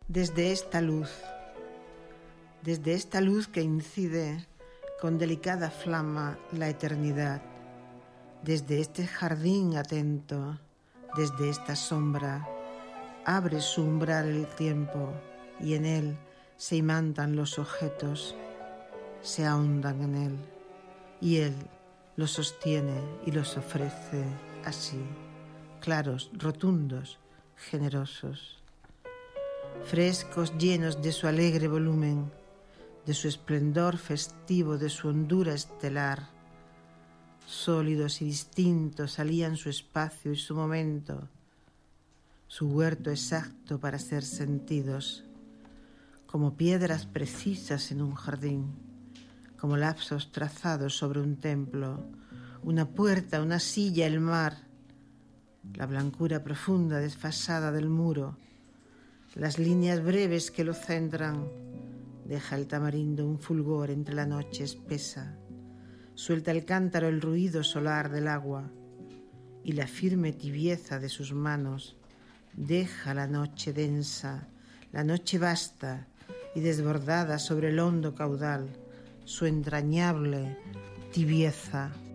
desde esta luz que incide con delicada flama la eternidad, desde este jardín atento, desde esta sombra, abre su umbral el tiempo y en él se imantan los objetos, se ahondan en él y él los sostiene y los ofrece así, claros, rotundos, generosos, frescos, llenos de su alegre volumen, de su esplendor festivo, de su hondura estelar, sólidos y distintos salían su espacio y su momento, su huerto exacto para ser sentidos, como piedras precisas en un jardín, como lapsos trazados sobre un templo, una puerta, una silla, el mar, la blancura profunda desfasada del muro, las líneas breves que lo centran. Deja el tamarindo un fulgor entre la noche espesa, suelta el cántaro el ruido solar del agua y la firme tibieza de sus manos deja la noche densa, la noche vasta y desbordada sobre el hondo caudal, su entrañable tibieza.